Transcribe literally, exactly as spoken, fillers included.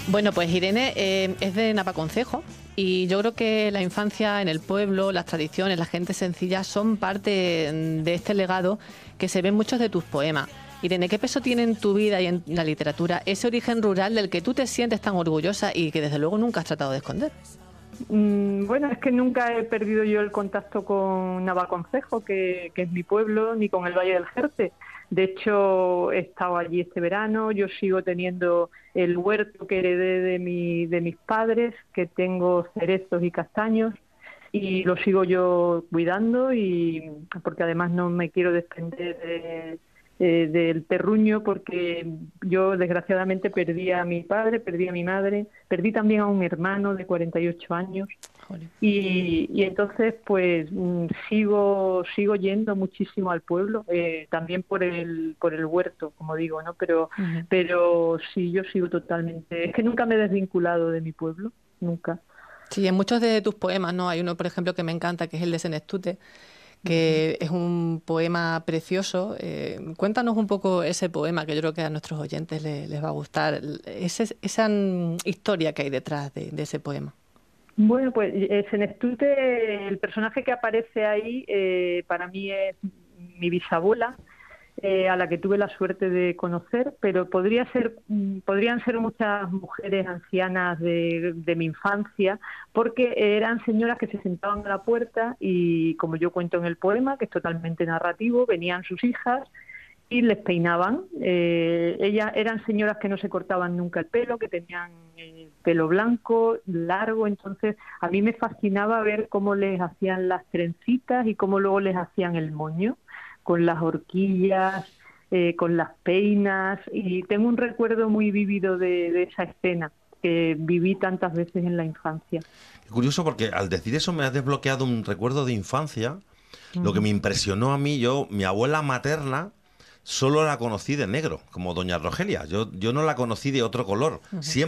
Bueno, pues Irene eh, es de Navaconcejo y yo creo que la infancia en el pueblo, las tradiciones, la gente sencilla son parte de este legado que se ve en muchos de tus poemas. Irene, ¿qué peso tiene en tu vida y en la literatura ese origen rural del que tú te sientes tan orgullosa y que desde luego nunca has tratado de esconder? Mm, Bueno, es que nunca he perdido yo el contacto con Navaconcejo, que, que es mi pueblo, ni con el Valle del Jerte. De hecho, he estado allí este verano, yo sigo teniendo el huerto que heredé de, mi, de mis padres, que tengo cerezos y castaños, y lo sigo yo cuidando, y porque además no me quiero desprender de, eh, del terruño, porque yo desgraciadamente perdí a mi padre, perdí a mi madre, perdí también a un hermano de cuarenta y ocho años. Jolín. Y, y entonces pues mm, sigo sigo yendo muchísimo al pueblo, eh, también por el por el huerto, como digo, ¿no? Pero Ujú. pero sí, yo sigo totalmente, es que nunca me he desvinculado de mi pueblo, nunca. Sí, en muchos de tus poemas, ¿no? Hay uno, por ejemplo, que me encanta, que es el de Senestute, Ujú. que es un poema precioso. Eh, cuéntanos un poco ese poema, que yo creo que a nuestros oyentes le- les va a gustar. Ese- esa mm, historia que hay detrás de, de ese poema. Bueno, pues eh, Senestute, el personaje que aparece ahí, eh, para mí es mi bisabuela, eh, a la que tuve la suerte de conocer, pero podría ser, mm, podrían ser muchas mujeres ancianas de, de mi infancia, porque eran señoras que se sentaban a la puerta y, como yo cuento en el poema, que es totalmente narrativo, venían sus hijas y les peinaban. Eh, ellas eran señoras que no se cortaban nunca el pelo, que tenían el pelo blanco, largo, entonces a mí me fascinaba ver cómo les hacían las trencitas y cómo luego les hacían el moño, con las horquillas, eh, con las peinas, y tengo un recuerdo muy vívido de, de esa escena que viví tantas veces en la infancia. Curioso porque al decir eso me has desbloqueado un recuerdo de infancia. Lo que Ujú. me impresionó a mí, yo, mi abuela materna, solo la conocí de negro, como doña Rogelia. Yo, yo no la conocí de otro color. Ujú. Siempre